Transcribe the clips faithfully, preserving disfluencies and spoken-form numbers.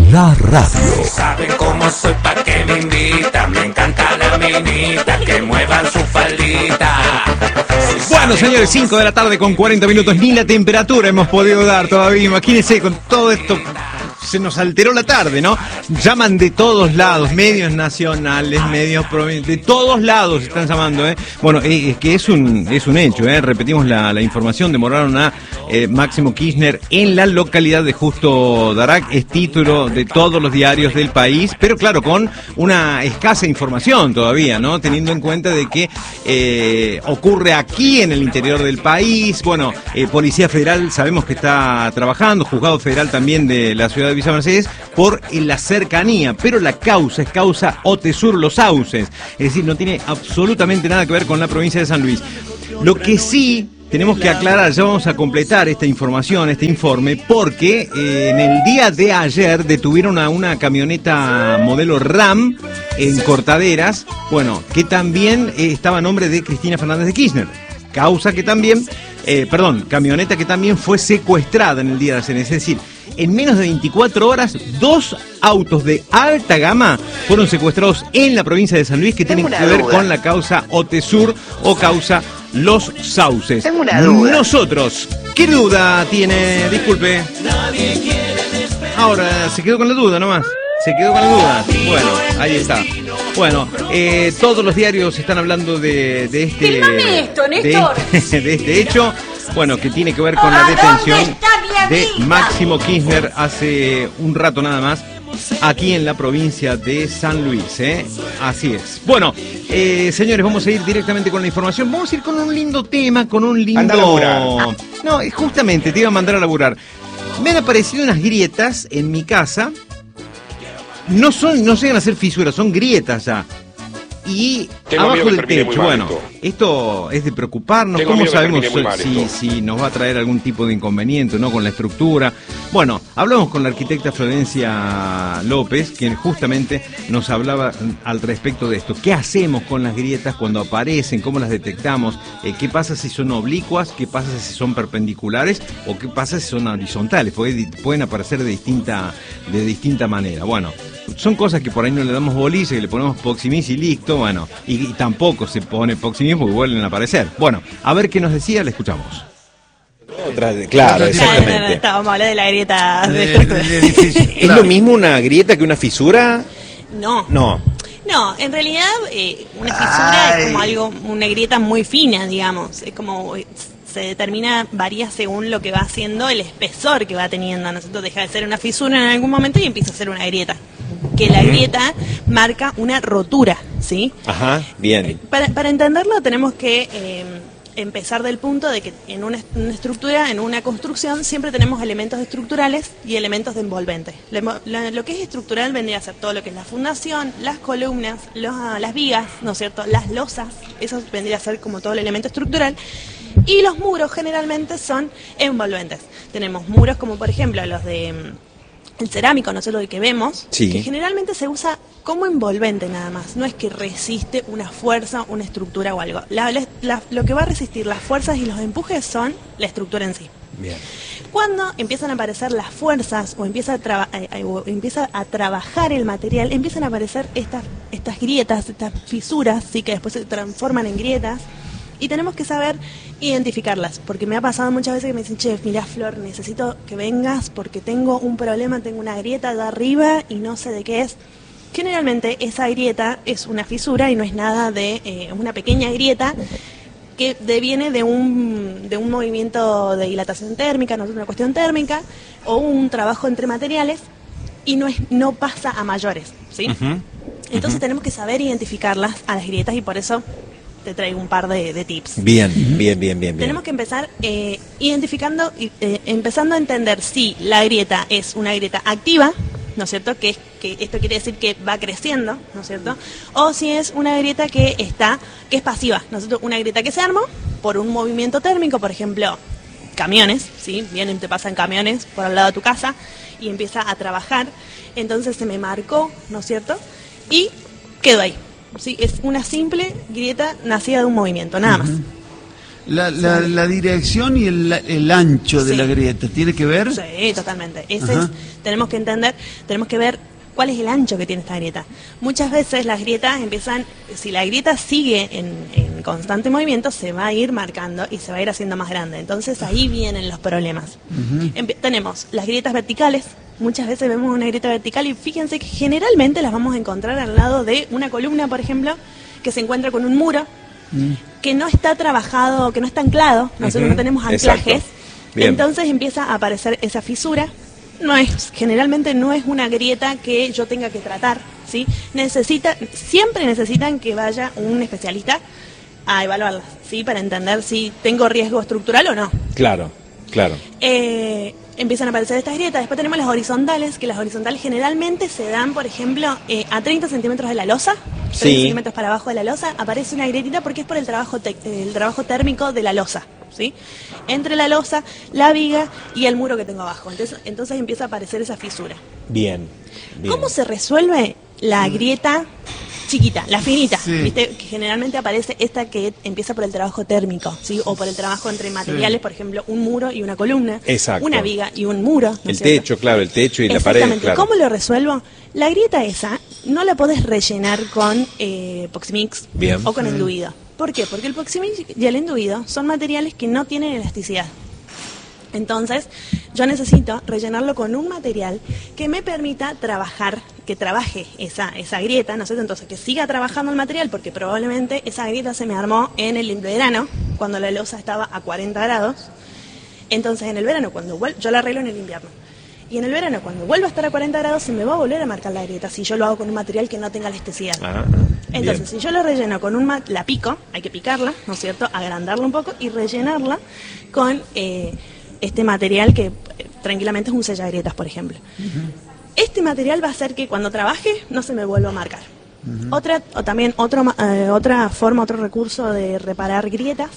La radio. Saben cómo soy, pa' que me invitan. Me encanta la minita, que muevan su faldita. Bueno, señores, cinco de la tarde con cuarenta minutos. Ni la temperatura hemos podido dar todavía. Imagínense, con todo esto se nos alteró la tarde, ¿no? Llaman de todos lados, medios nacionales, medios provinciales, de todos lados están llamando, ¿eh? Bueno, es que es un es un hecho, ¿eh? Repetimos la, la información, demoraron a eh, Máximo Kirchner en la localidad de Justo Darac, es título de todos los diarios del país, pero claro, con una escasa información todavía, ¿no? Teniendo en cuenta de que eh, ocurre aquí en el interior del país, bueno, eh, Policía Federal sabemos que está trabajando, Juzgado Federal también de la ciudad de Villa Mercedes, por la cercanía, pero la causa es causa Otesur Los Sauces, es decir, no tiene absolutamente nada que ver con la provincia de San Luis. Lo que sí tenemos que aclarar, ya vamos a completar esta información, este informe, porque eh, en el día de ayer detuvieron a una camioneta modelo RAM en Cortaderas, bueno, que también eh, estaba a nombre de Cristina Fernández de Kirchner, causa que también, eh, perdón, camioneta que también fue secuestrada en el día de ayer, es decir, en menos de veinticuatro horas, dos autos de alta gama fueron secuestrados en la provincia de San Luis que tienen que ver duda. con la causa Otesur o causa Los Sauces. Tengo una duda. Nosotros, ¿qué duda tiene? Disculpe. Ahora, se quedó con la duda nomás. Se quedó con la duda. Bueno, ahí está. Bueno, eh, todos los diarios están hablando de, de este... Filmame esto, Néstor. De, de este hecho, bueno, que tiene que ver con la detención de Máximo Kirchner hace un rato nada más, aquí en la provincia de San Luis, ¿eh? Así es. Bueno, eh, señores, vamos a ir directamente con la información. Vamos a ir con un lindo tema, con un lindo... Anda a laburar. No, justamente, te iba a mandar a laburar. Me han aparecido unas grietas en mi casa. No son, no llegan a ser fisuras, son grietas ya. Y Tengo abajo del techo, bueno, esto es de preocuparnos. Tengo ¿Cómo miedo que sabemos termine muy mal si, esto. si nos va a traer algún tipo de inconveniente, ¿no? Con la estructura. Bueno, hablamos con la arquitecta Florencia López, quien justamente nos hablaba al respecto de esto. ¿Qué hacemos con las grietas cuando aparecen? ¿Cómo las detectamos? Eh, ¿Qué pasa si son oblicuas? ¿Qué pasa si son perpendiculares? ¿O qué pasa si son horizontales? Porque pueden aparecer de distinta, de distinta manera. Bueno, son cosas que por ahí no le damos bolilla, que le ponemos Proximis y listo, bueno, y, y tampoco se pone Proximis porque vuelven a aparecer. Bueno, a ver qué nos decía, le escuchamos. Otra, claro, exactamente. No, no, no, estábamos hablando de la grieta de ¿Es lo mismo una grieta que una fisura? No. No. No, en realidad eh, una fisura Ay. es como algo, una grieta muy fina, digamos. Es como se determina, varía según lo que va haciendo, el espesor que va teniendo. Nosotros deja de ser una fisura en algún momento y empieza a ser una grieta. Que la grieta marca una rotura, ¿sí? Ajá, bien. Para, para entenderlo tenemos que eh, empezar del punto de que en una, una estructura, en una construcción, siempre tenemos elementos estructurales y elementos de envolvente. Lo, lo, lo que es estructural vendría a ser todo lo que es la fundación, las columnas, los, las vigas, ¿no es cierto?, las losas, eso vendría a ser como todo el elemento estructural. Y los muros generalmente son envolventes. Tenemos muros como por ejemplo los de... el cerámico, no sé lo que vemos, sí. que generalmente se usa como envolvente nada más, no es que resiste una fuerza, una estructura o algo. La, la, lo que va a resistir las fuerzas y los empujes son la estructura en sí. Bien. Cuando empiezan a aparecer las fuerzas o empieza a, traba, eh, o empieza a trabajar el material, empiezan a aparecer estas, estas grietas, estas fisuras, ¿sí? Que después se transforman en grietas. Y tenemos que saber identificarlas, porque me ha pasado muchas veces que me dicen, che, mirá Flor, necesito que vengas porque tengo un problema, tengo una grieta de arriba y no sé de qué es. Generalmente esa grieta es una fisura y no es nada de eh, una pequeña grieta que deviene de un, de un movimiento de dilatación térmica, no es una cuestión térmica, o un trabajo entre materiales y no, es, no pasa a mayores, ¿sí? Uh-huh. Entonces uh-huh. tenemos que saber identificarlas a las grietas y por eso... te traigo un par de, de tips. Bien, bien, bien, bien. Tenemos que empezar eh, identificando, eh, empezando a entender si la grieta es una grieta activa, ¿no es cierto? Que, es, que esto quiere decir que va creciendo, ¿no es cierto? O si es una grieta que está, que es pasiva, ¿no es cierto? Una grieta que se armó por un movimiento térmico, por ejemplo, camiones, ¿sí? Vienen, te pasan camiones por al lado de tu casa y empieza a trabajar, entonces se me marcó, ¿no es cierto? Y quedó ahí. Sí, es una simple grieta nacida de un movimiento, nada más. Uh-huh. La, la, la dirección y el, el ancho de Sí. la grieta, ¿tiene que ver? Sí, totalmente. Ese Ajá. es, tenemos que entender, tenemos que ver cuál es el ancho que tiene esta grieta. Muchas veces las grietas empiezan, si la grieta sigue en, en constante movimiento, se va a ir marcando y se va a ir haciendo más grande. Entonces ahí vienen los problemas. Ujú. Empe- tenemos las grietas verticales. Muchas veces vemos una grieta vertical y fíjense que generalmente las vamos a encontrar al lado de una columna, por ejemplo, que se encuentra con un muro, que no está trabajado, que no está anclado, nosotros Ujú, no tenemos anclajes, exacto. Bien. entonces empieza a aparecer esa fisura. No es, generalmente no es una grieta que yo tenga que tratar, ¿sí? Necesita, siempre necesitan que vaya un especialista a evaluarlas, ¿sí? Para entender si tengo riesgo estructural o no. Claro, claro. Eh, empiezan a aparecer estas grietas. Después tenemos las horizontales, que las horizontales generalmente se dan, por ejemplo, eh, a treinta centímetros de la losa, treinta Sí. centímetros para abajo de la losa, aparece una grietita porque es por el trabajo, tec- el trabajo térmico de la losa, ¿sí? Entre la losa, la viga y el muro que tengo abajo. Entonces, entonces empieza a aparecer esa fisura. Bien. bien. ¿Cómo se resuelve la grieta chiquita, la finita? Sí. ¿Viste? Que generalmente aparece esta que empieza por el trabajo térmico, ¿sí? O por el trabajo entre materiales, Sí. por ejemplo, un muro y una columna, Exacto. una viga y un muro. ¿no es El cierto? techo, claro, el techo y la pared, Exactamente. claro. ¿Cómo lo resuelvo? La grieta esa no la podés rellenar con eh, Epoximix Bien. o con enduido. ¿Por qué? Porque el Epoximix y el enduido son materiales que no tienen elasticidad. Entonces, yo necesito rellenarlo con un material que me permita trabajar, que trabaje esa, esa grieta, ¿no es cierto? Entonces, que siga trabajando el material, porque probablemente esa grieta se me armó en el verano, cuando la losa estaba a cuarenta grados. Entonces, en el verano, cuando vuel- yo la arreglo en el invierno. Y en el verano, cuando vuelva a estar a cuarenta grados, se me va a volver a marcar la grieta si yo lo hago con un material que no tenga elasticidad. Ah, Entonces, bien. si yo lo relleno con un ma- la pico, hay que picarla, ¿no es cierto? Agrandarla un poco y rellenarla con eh, este material que eh, tranquilamente es un sellagrietas, por ejemplo. Este material va a hacer que cuando trabaje no se me vuelva a marcar. Otra, o también otro, ma- eh, otra forma, otro recurso de reparar grietas,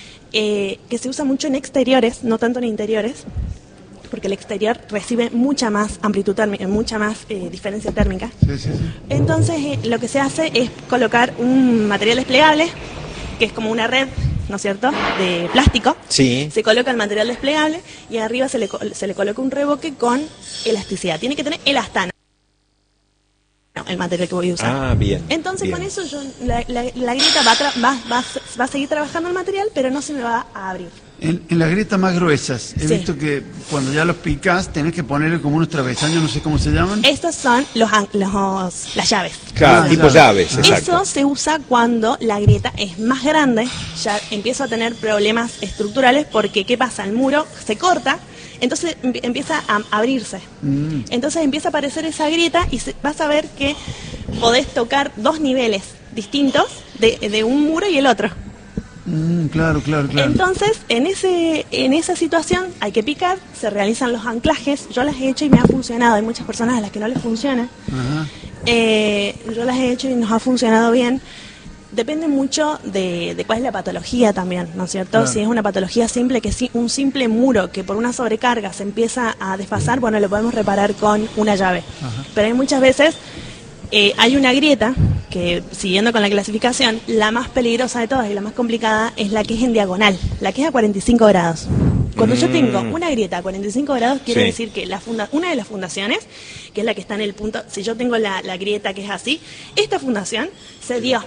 eh, que se usa mucho en exteriores, no tanto en interiores, porque el exterior recibe mucha más amplitud térmica, mucha más eh, diferencia térmica. Sí, sí, sí. Entonces eh, lo que se hace es colocar un material desplegable, que es como una red, ¿no es cierto?, de plástico. Sí. Se coloca el material desplegable y arriba se le, co- se le coloca un revoque con elasticidad. Tiene que tener elastano, el material que voy a usar. Ah, bien. Entonces bien. con eso yo, la, la- la grieta va a, tra- va, va, a- va a seguir trabajando el material, pero no se me va a abrir. En, en las grietas más gruesas, he Sí. visto que cuando ya los picás tenés que ponerle como unos travesaños, no sé cómo se llaman. Estos son los, an- los las llaves. Claro, Ah, tipo claro. llaves, exacto. Eso se usa cuando la grieta es más grande, ya empiezo a tener problemas estructurales porque ¿qué pasa? El muro se corta, entonces empie- empieza a abrirse. Mm. Entonces empieza a aparecer esa grieta y se- vas a ver que podés tocar dos niveles distintos de, de un muro y el otro. Mm, claro, claro, claro. Entonces, en ese en esa situación hay que picar, se realizan los anclajes. Yo las he hecho y me ha funcionado. Hay muchas personas a las que no les funciona. Ajá. Eh, yo las he hecho y nos ha funcionado bien. Depende mucho de, de cuál es la patología también, ¿no es cierto? Claro. Si es una patología simple, que sí, un simple muro que por una sobrecarga se empieza a desfasar, bueno, lo podemos reparar con una llave. Pero hay muchas veces, eh, hay una grieta, que siguiendo con la clasificación, la más peligrosa de todas y la más complicada es la que es en diagonal, la que es a cuarenta y cinco grados. Cuando yo tengo una grieta a cuarenta y cinco grados, quiere Sí. decir que la funda una de las fundaciones, que es la que está en el punto, si yo tengo la, la grieta que es así, esta fundación se dio,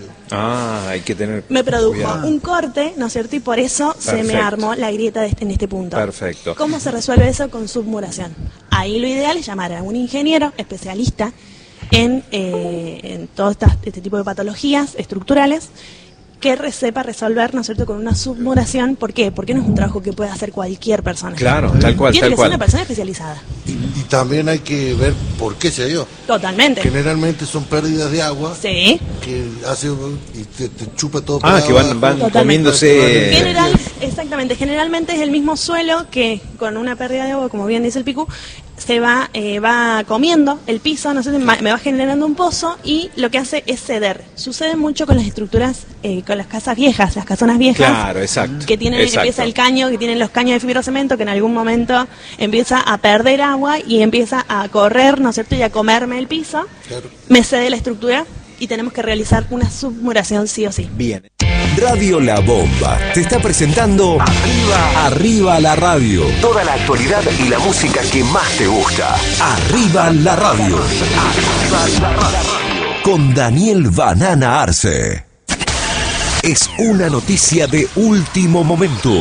Ah, hay que tener me produjo cuidado. un corte, ¿no es cierto? Y por eso se me Perfecto. armó la grieta de este- en este punto. Perfecto. ¿Cómo se resuelve eso? Con submuración. Ahí lo ideal es llamar a un ingeniero especialista en, eh, en todo estas- este tipo de patologías estructurales que re- sepa resolver, ¿no es cierto?, con una submuración. ¿Por qué? Porque no es un trabajo que pueda hacer cualquier persona. Claro, tal cual, Tiene tal que cual. ser una persona especializada. Y, y también hay que ver por qué se dio. Totalmente. Generalmente son pérdidas de agua Sí. que hace y te, te chupa todo. Ah, para que van, abajo. van Totalmente. comiéndose. General, exactamente, generalmente es el mismo suelo que con una pérdida de agua, como bien dice el Picu, se va eh, va comiendo el piso, no sé, ma- me va generando un pozo y lo que hace es ceder. Sucede mucho con las estructuras, eh, con las casas viejas, las casonas viejas. Claro, exacto. Que tienen, exacto. empieza el caño, que tienen los caños de fibrocemento, que en algún momento empieza a perder agua y empieza a correr, ¿no es cierto?, y a comerme el piso, Claro. me cede la estructura y tenemos que realizar una submuración sí o sí. Bien. Radio La Bomba te está presentando Arriba, Arriba la Radio. Toda la actualidad y la música que más te gusta. Arriba la Radio. Arriba la Radio. Con Daniel Banana Arce. Es una noticia de último momento.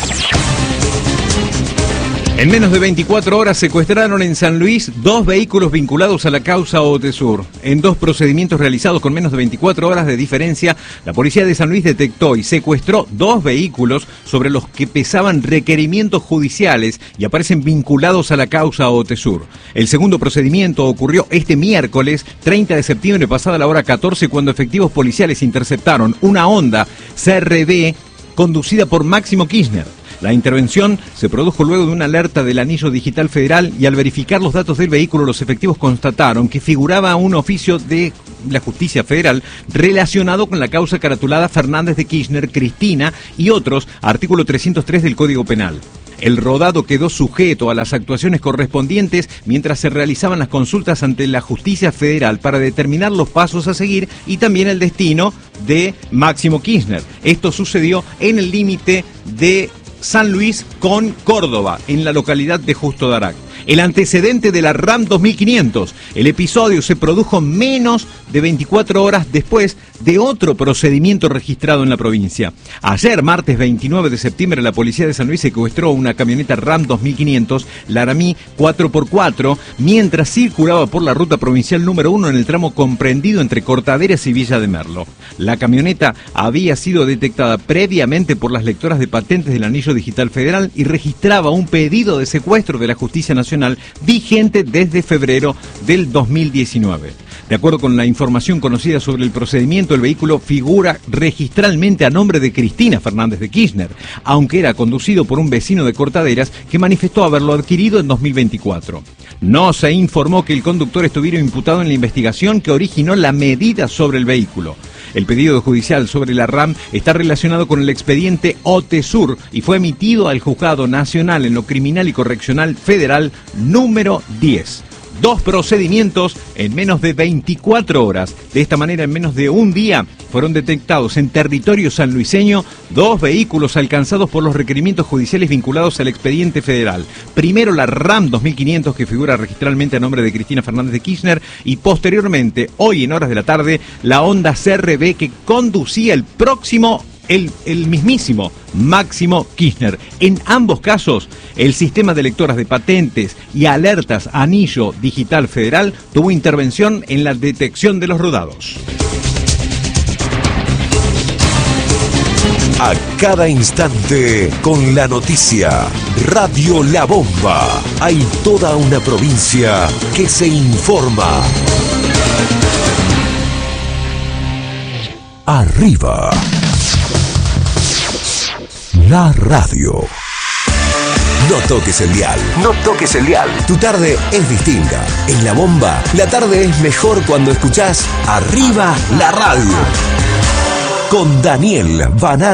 En menos de veinticuatro horas secuestraron en San Luis dos vehículos vinculados a la causa Otesur. En dos procedimientos realizados con menos de veinticuatro horas de diferencia, la policía de San Luis detectó y secuestró dos vehículos sobre los que pesaban requerimientos judiciales y aparecen vinculados a la causa Otesur. El segundo procedimiento ocurrió este miércoles treinta de septiembre pasada la hora catorce, cuando efectivos policiales interceptaron una Honda C R V conducida por Máximo Kirchner. La intervención se produjo luego de una alerta del Anillo Digital Federal y al verificar los datos del vehículo, los efectivos constataron que figuraba un oficio de la Justicia Federal relacionado con la causa caratulada Fernández de Kirchner, Cristina y otros, artículo trescientos tres del Código Penal. El rodado quedó sujeto a las actuaciones correspondientes mientras se realizaban las consultas ante la Justicia Federal para determinar los pasos a seguir y también el destino de Máximo Kirchner. Esto sucedió en el límite de San Luis con Córdoba, en la localidad de Justo Darac. El antecedente de la RAM dos mil quinientos. El episodio se produjo menos de veinticuatro horas después de otro procedimiento registrado en la provincia. Ayer, martes veintinueve de septiembre, la policía de San Luis secuestró una camioneta RAM dos mil quinientos, Laramie cuatro por cuatro, mientras circulaba por la ruta provincial número uno en el tramo comprendido entre Cortaderas y Villa de Merlo. La camioneta había sido detectada previamente por las lectoras de patentes del Anillo Digital Federal y registraba un pedido de secuestro de la Justicia Nacional vigente desde febrero del dos mil diecinueve. De acuerdo con la información conocida sobre el procedimiento, el vehículo figura registralmente a nombre de Cristina Fernández de Kirchner, aunque era conducido por un vecino de Cortaderas que manifestó haberlo adquirido en dos mil veinticuatro. No se informó que el conductor estuviera imputado en la investigación que originó la medida sobre el vehículo. El pedido judicial sobre la RAM está relacionado con el expediente Otesur y fue emitido al Juzgado Nacional en lo Criminal y Correccional Federal número diez. Dos procedimientos en menos de veinticuatro horas. De esta manera, en menos de un día, fueron detectados en territorio sanluiseño dos vehículos alcanzados por los requerimientos judiciales vinculados al expediente federal. Primero la RAM dos mil quinientos, que figura registralmente a nombre de Cristina Fernández de Kirchner, y posteriormente, hoy en horas de la tarde, la Honda C R V que conducía el próximo El, el mismísimo Máximo Kirchner. En ambos casos, el sistema de lectoras de patentes y alertas Anillo Digital Federal tuvo intervención en la detección de los rodados. A cada instante, con la noticia, Radio La Bomba. Hay toda una provincia que se informa. Arriba la radio. No toques el dial. No toques el dial. Tu tarde es distinta. En La Bomba, la tarde es mejor cuando escuchás Arriba la Radio. Con Daniel Banana.